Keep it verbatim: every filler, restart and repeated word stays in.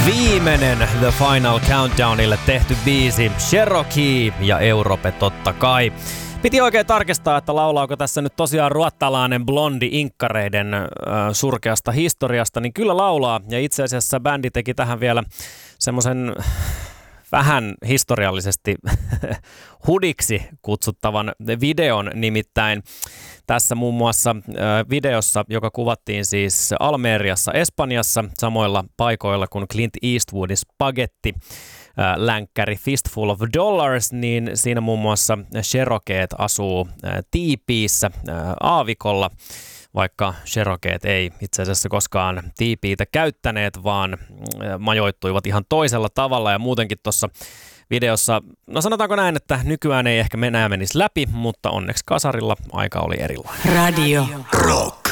Viimeinen The Final Countdownille tehty biisi, Cherokee ja Europe totta kai. Piti oikein tarkistaa, että laulaako tässä nyt tosiaan ruottalainen blondi inkkareiden äh, surkeasta historiasta, niin kyllä laulaa. Ja itse asiassa bändi teki tähän vielä semmoisen vähän historiallisesti hudiksi kutsuttavan videon, nimittäin tässä muun muassa videossa, joka kuvattiin siis Almeriassa, Espanjassa, samoilla paikoilla kuin Clint Eastwoodin Spaghetti länkkäri Fistful of Dollars, niin siinä muun muassa Cherokeet asuu tiipiissä aavikolla, vaikka Cherokeet ei itse asiassa koskaan tiipiitä käyttäneet, vaan majoittuivat ihan toisella tavalla ja muutenkin tuossa videossa, no sanotaanko näin, että nykyään ei ehkä enää menisi läpi, mutta onneksi kasarilla aika oli erilainen. Radio Rock.